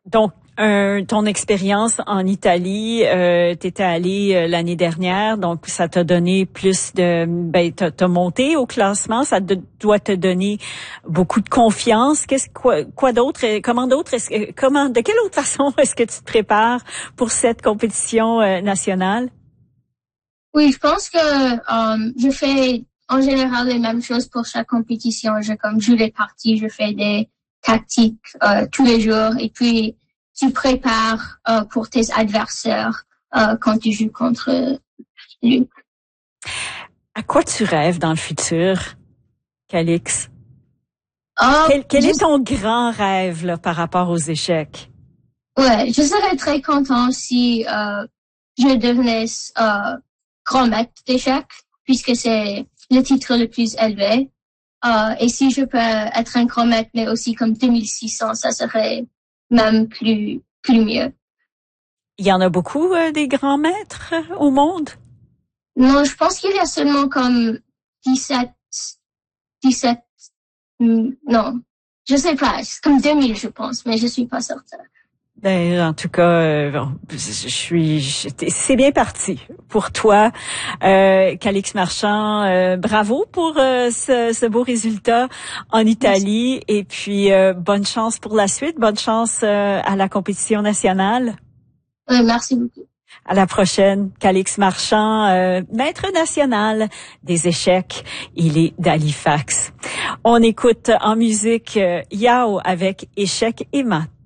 Donc, ton expérience en Italie, t'étais allé l'année dernière, donc ça t'a donné plus de, t'as monté au classement, ça doit te donner beaucoup de confiance. Quoi d'autre, de quelle autre façon est-ce que tu te prépares pour cette compétition nationale? Oui, je pense que je fais en général les mêmes choses pour chaque compétition. Je joue les parties, je fais des tactiques tous les jours et puis tu prépares pour tes adversaires quand tu joues contre lui. À quoi tu rêves dans le futur, Calix? Quel est ton grand rêve là, par rapport aux échecs? Ouais, je serais très content si je devenais grand maître d'échecs, puisque c'est le titre le plus élevé. Et si je peux être un grand maître, mais aussi comme 2600, ça serait même plus mieux. Il y en a beaucoup des grands maîtres au monde? Non, je pense qu'il y a seulement comme 17, non, je sais pas, c'est comme 2000, je pense, mais je suis pas certaine. En tout cas, c'est bien parti pour toi, Calix Marchand. Bravo pour ce beau résultat en Italie. Merci. Et puis bonne chance pour la suite, bonne chance à la compétition nationale. Merci beaucoup. À la prochaine, Calix Marchand, maître national des échecs. Il est d'Halifax. On écoute en musique Yao avec Échecs et maths.